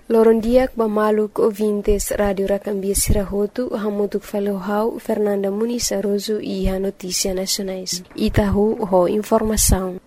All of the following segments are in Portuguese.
Lorondiak Bamaluk ouvintes Rádio Racambia Sirahotu, Hamutuk Falohau, Fernanda Muniz Aroso e a Notícia Nacionais. Itahu, ho informação.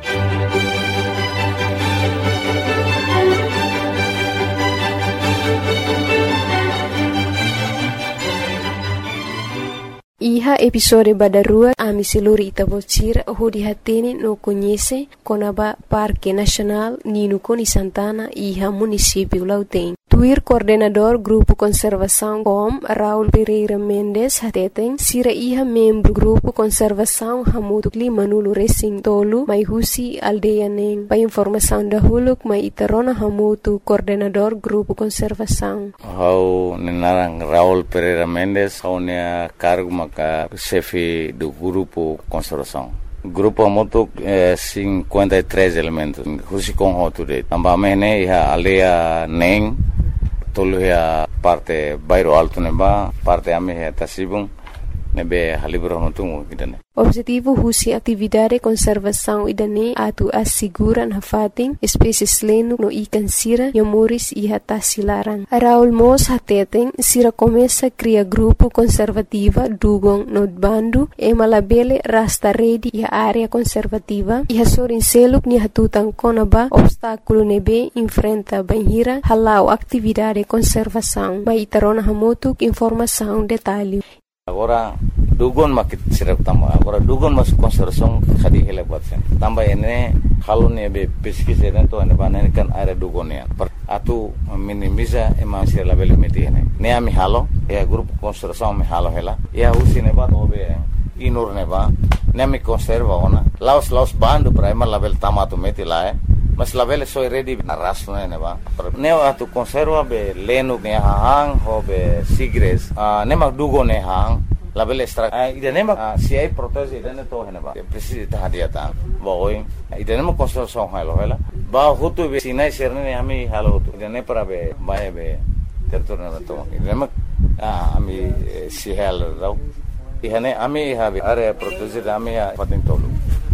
Iha episode badarua ami siluri Itabocira hodi hatene no conhece Conaba Parque Nacional Nino Coni Santana iha município Lautém. Tuir coordenador Grupo Conservação com Raul Pereira Mendes hateten sira iha membro Grupo Conservação Hamutuk Limanulu Racing Tolu mai husi aldeia neng. Pa informação da huluk mai itarona hamutu coordenador Grupo Conservação. Hau nenarang Raul Pereira Mendes hau nea cargo maka chefe do Grupo Conservação. Grupo Hamutuk 53 elementos. Husi com hoture. Amba mehne iha aldeia neng. Tolu ya parte Bairro Alto neba, parte ame ya Tasibung, nebe halibro nutungu idane. Objetivo husi atividade conservação idane atu asiguran hafating espécies lenu no ikan sira yamuris iha tasilarang. Raul Mos hateten sira começa cria grupo conservativa dugong no bandu e malabele rasta redi iha área conservativa iha sorin seluk ni hatutang konaba obstáculo nebe enfrenta banhira halau atividade conservação. Mai tarona hamutuk informação detalhe. Agora dugon makit sirap tamba agora dugon mas conservação khadi hele batsen tamba ene halun ebe pesquisa dentro ene banen kan area dugonia atu minimiza ema sira label metine ne ami halo e grupo conservação me halo hela e usine bat obe inur ne ba ne mi conserva ona laos bando prima label tamato metila mas label so ready na raso ne ba ne atu conserva be lenu ne hang hobe sigres ne mag dugo ne hang label extra idanema si ai protese idane to heneba precisa tahadiata boy idanema conservação halo hela ba hutu be sinai serne ami halo hutu idane para be bae be territorio to idanema ami si halo do ihane ami habe area protese ami patin tolu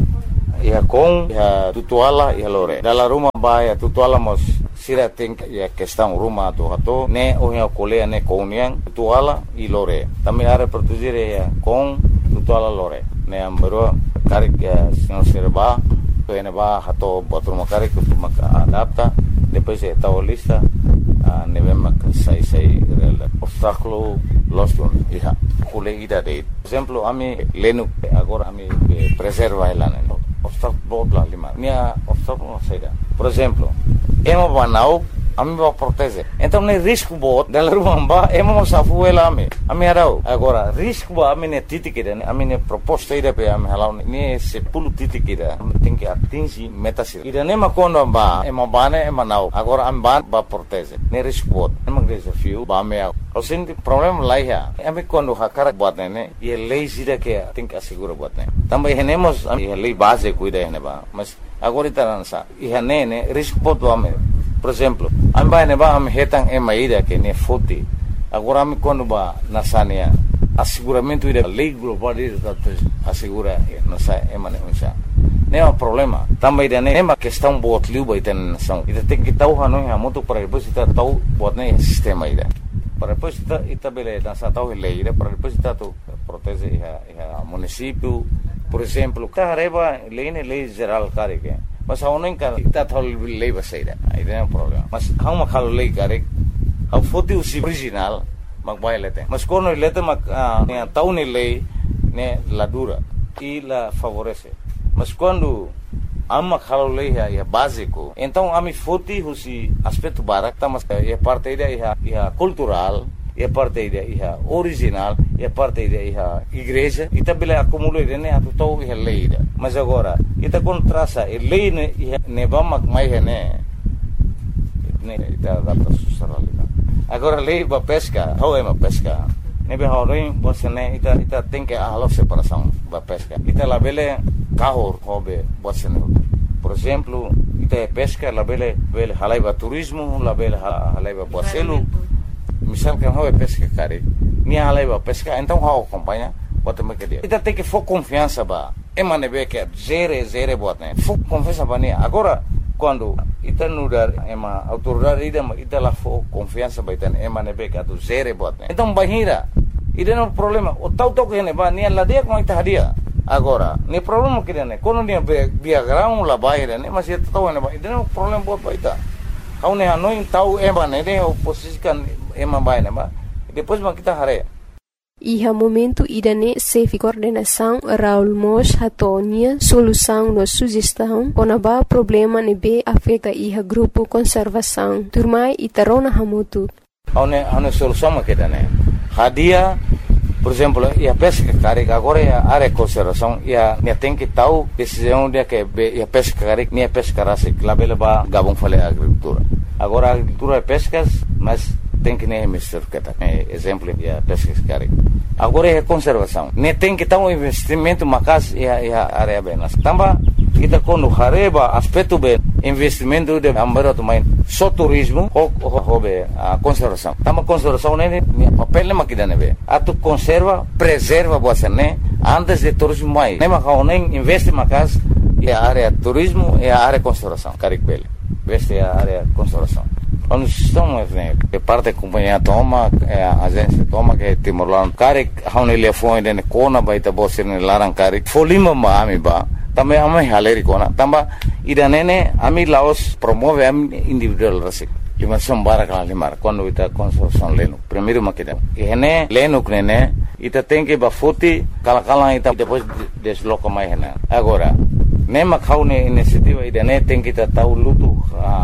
iha com iha tutuala iha lore dalla rumah bae tutuala mos sira think ya questão rumah tu hato ne ohia kolea ne kouniang tutuala i lore tami are produzire ya com tutuala lore ne ambero karik ya senhor serba to ene ba hato botur makarik tu maka adapta depois é tal lista ne vem sai rela obstáculo losto iha kole ida de exemplo ami lenu agora ami preserva elane obstáculo botla lima nia obstáculo saída por exemplo emo banau ami ba protege então ne risco bot dela rumba emo safu ela ami arau agora risco ba ami ne titikida ami ne proposta ida pe ami halau ne se pulu titikida tem que atingir meta sir ida ne makondo ba emo bane emo nau agora ami ba protege ne risco bot emo desafio ba me o senti problema lá ya ami quando hakara bot ne e lei sida que tem que assegurar bot ne também renemos a lei base cuida ne ba mas agora itaransa ihane risco bot ame por exemplo amba ne ba am hetang emaida que ne foti agora am quando ba nasania asseguramento ida lei global ida assegura nasa emane unsa ne é um problema também ida ne uma questão bot liu ba ita nação ida tem que tau hanu ha muito para depois ita tau bot ne sistema ida para depois ita bele nasa tau lei ida para depois ita tu protege a município por exemplo carreba lei geral care que mas a unen ka ita thol lei basaida aí não é um problema mas hang ma khalo lei kare a foto original mag bailete mas quando lete mag ne tau ne lei ne la dura e la favorece mas quando amma khalo lei é básico então ami foto husi aspecto barak tá mas é parte da é cultural é parte da é original é parte da é igreja e também acumula né a total é lei mas agora ita contrasta e lei ne vamos mais né ita adapta socialidade agora lei ba pesca how é uma pesca ne be haurin você né ita tem que a separação ba pesca ita la bele carro hobe você né por exemplo ita pesca la bele halaiba turismo la bele halaiba boacelo misal que how é pesca care ni halaiba pesca então how acompanha bota me que dia ita tem que for confiança ba emane be que zere bot né for confiança ba ni agora quando ita nudar ema autoridade ita lá for confiança baitan ema nebe atu zere bot então bahira ida no problema o tau que ne ba ni la dia com ita hadia agora ni problema que ne quando ni biagrão la bahira ne mas ita tau ne ba ida no problema bot baita kau ne hanoi tau ema ne oposisikan ema ba ne ba depois ma kita hare. Iha momento idane sefi coordenação Raul Mos hatonia solução no sugestão konaba problema nebe afeta iha grupo conservação turmai itarona hamutu. Aune solução makidane. Hadia, por exemplo, ia pesca carik agora ia área conservação ia tem que tal decisão dia que ia pesca carik nem pesca rasik labela ba gabung fale agricultura. Agora a agricultura é pescas, mas tem que nem mistur kata exemplo ia pesca carik. Agora é conservação. Nem tem que tal investimento macas ia área bem. Tamba kita quando hareba aspecto bem investimento de ambaroto main só turismo ou a conservação. Tamba conservação nem papel nem makidane be. Atu conserva, preserva você né antes de turismo mai. Nem macau nem investe macas ia área turismo e a área conservação. Carik bele. Veste a área conservação. Quando estamos que parte da companhia toma a agência toma que Timor-Leste carik haune telefone de kona baita bosir ne larang carik folima ma ami ba também ami haleri kona tamba ida nene ami Laos promove ami individual rasik lima sombara kala limar quando ita construção leno primeiro makida ene leno nene ita tem que bafuti kala ita depois desloca mais hena agora nema kaune iniciativa ida ne tem que tahu lutu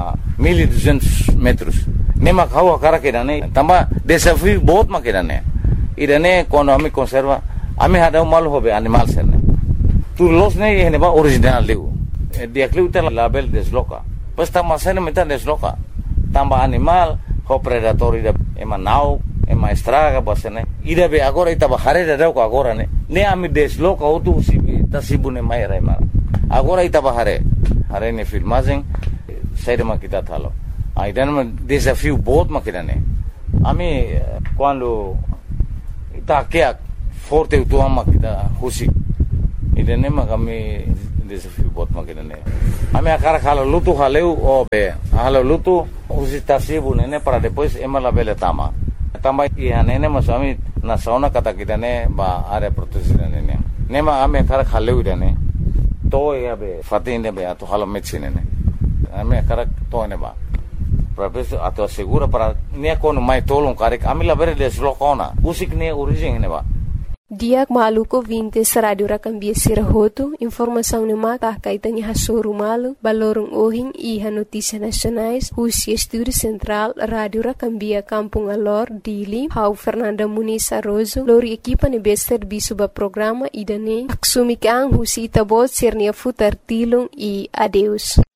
1200 metros. Nema kau cara que dane, tamba desafio बहुत ma que dane. Idane quando ami conserva, ami hada mal hobe animal serne. Tu los ne ene ba original leu. Dia kleu tel label desloca. Pas tamba sene meta desloca. Tamba animal ho predator ida ema nau, ema estraga basene. Ida be agora ita ba hare da ko agora ne. Ne ami desloca otu sibi tasibune mai rema. Agora ita ba hare ne filmagem saída makita thalo. Aí dando desafio बहुत makita ne. Ami quando ita que forte o tua makita husi. Idane makami desafio बहुत makita ne. Ami akara khalo lutu haleu o be. Halo lutu husi tasibu ne para depois emala bele tama. Tama ihane ne masami na sauna kata kita ne ba area protection ne. Nema ami akara khaleu idane. To ya be fatinde be ato halo medicine ne. Ame karak to ne ba professor atau segura para ne kono mai tolong karik amila bere deslokona usik ne origin ne ba Diak maluko 20 Radio Rakambia Sirahoto informação ne mata kaitanya hasoro malu balorong ohing iha notícia nacionais Husi Estúdio Central Radio Rakambia Kampung Alor Dili Hau Fernanda Muniz Arrozo lori equipa ne serviço ba programa idane aksumikang Husi itabot sirnia futar tilong e adeus